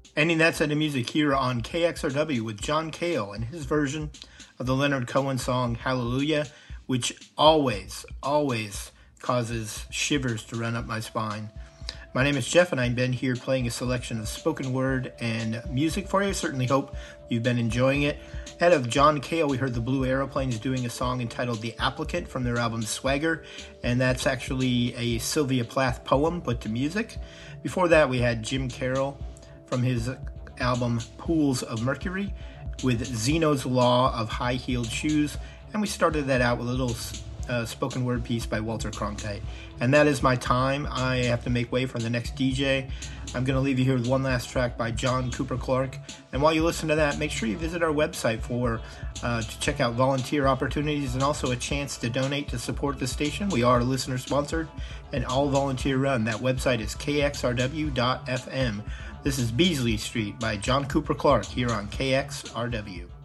Ending that set of music here on KXRW with John Cale and his version of the Leonard Cohen song Hallelujah, which always causes shivers to run up my spine. My name is Jeff, and I've been here playing a selection of spoken word and music for you. Certainly hope you've been enjoying it. Ahead of John Cale, we heard the Blue Aeroplanes doing a song entitled The Applicant from their album Swagger, and that's actually a Sylvia Plath poem put to music. Before that, we had Jim Carroll from his album Pools of Mercury with Zeno's Law of High-Heeled Shoes, and we started that out with a little spoken word piece by Walter Cronkite. And that is my time. I have to make way for the next DJ. I'm going to leave you here with one last track by John Cooper Clarke. And while you listen to that, make sure you visit our website to check out volunteer opportunities and also a chance to donate to support the station. We are listener sponsored and all volunteer run. That website is kxrw.fm. This is Beasley Street by John Cooper Clarke here on KXRW.